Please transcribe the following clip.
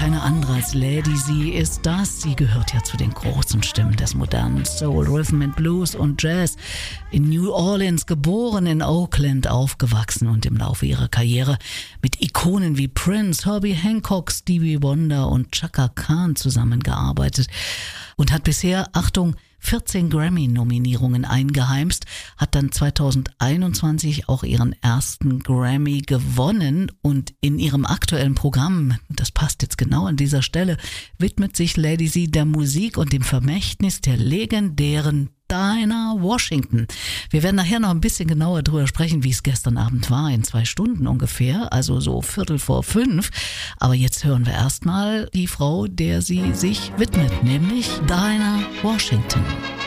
keine andere als Lady Z ist das. Sie gehört ja zu den großen Stimmen des modernen Soul, Rhythm and Blues und Jazz. In New Orleans geboren, in Oakland aufgewachsen und im Laufe ihrer Karriere mit Ikonen wie Prince, Herbie Hancock, Stevie Wonder und Chaka Khan zusammengearbeitet und hat bisher, Achtung, 14 Grammy-Nominierungen eingeheimst, hat dann 2021 auch ihren ersten Grammy gewonnen und in ihrem aktuellen Programm, das passt jetzt genau an dieser Stelle, widmet sich Lady Z der Musik und dem Vermächtnis der legendären Dinah Washington. Wir werden nachher noch ein bisschen genauer drüber sprechen, wie es gestern Abend war, in 2 Stunden ungefähr, also so 4:45. Aber jetzt hören wir erstmal die Frau, der sie sich widmet, nämlich Dinah Washington.